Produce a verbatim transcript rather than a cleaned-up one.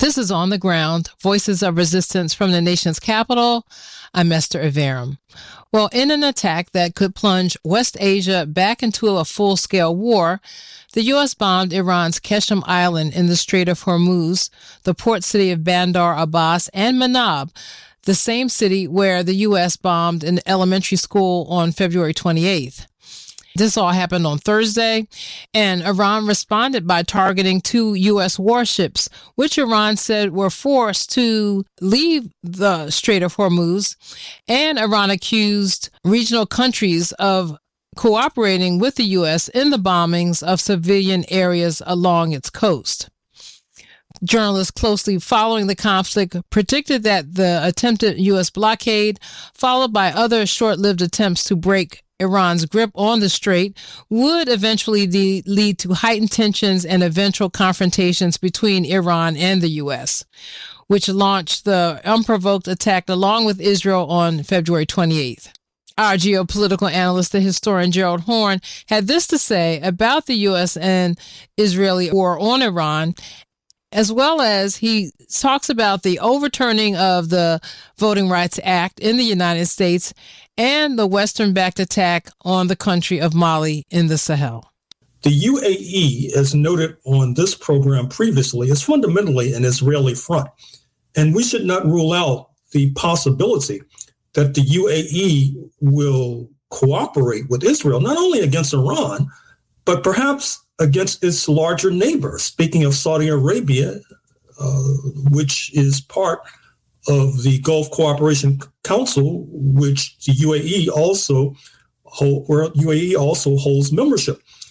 This is On the Ground, Voices of Resistance from the Nation's Capital. I'm Esther Iverem. Well, in an attack that could plunge West Asia back into a full-scale war, the U S bombed Iran's Qeshm Island in the Strait of Hormuz, the port city of Bandar Abbas, and Manab, the same city where the U S bombed an elementary school on February twenty-eighth. This all happened on Thursday, and Iran responded by targeting two U S warships, which Iran said were forced to leave the Strait of Hormuz, and Iran accused regional countries of cooperating with the U S in the bombings of civilian areas along its coast. Journalists closely following the conflict predicted that the attempted U S blockade, followed by other short-lived attempts to break Iran's grip on the strait, would eventually de- lead to heightened tensions and eventual confrontations between Iran and the U S, which launched the unprovoked attack along with Israel on February twenty-eighth. Our geopolitical analyst, the historian Gerald Horne, had this to say about the U S and Israeli war on Iran, as well as he talks about the overturning of the Voting Rights Act in the United States and the Western-backed attack on the country of Mali in the Sahel. The U A E, as noted on this program previously, is fundamentally an Israeli front, and we should not rule out the possibility that the U A E will cooperate with Israel, not only against Iran, but perhaps against its larger neighbor. Speaking of Saudi Arabia, uh, which is part of the Gulf Cooperation Council, which the U A E also hold, where U A E also holds membership.